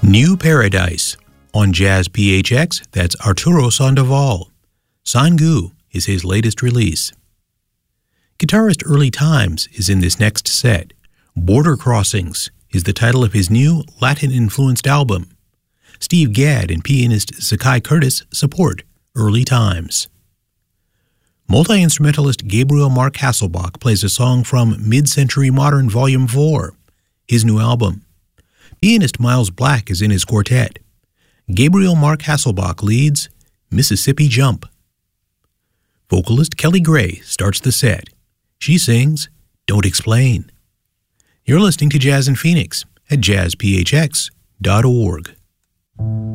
New Paradise. On Jazz PHX, that's Arturo Sandoval. Sangu is his latest release. Guitarist Early Times is in this next set. Border Crossings is the title of his new Latin-influenced album. Steve Gadd and pianist Zakai Curtis support Early Times. Multi-instrumentalist Gabriel Mark Hasselbach plays a song from Mid-Century Modern Volume 4, his new album. Pianist Miles Black is in his quartet. Gabriel Mark Hasselbach leads Mississippi Jump. Vocalist Kelly Gray starts the set. She sings Don't Explain. You're listening to Jazz in Phoenix at jazzphx.org.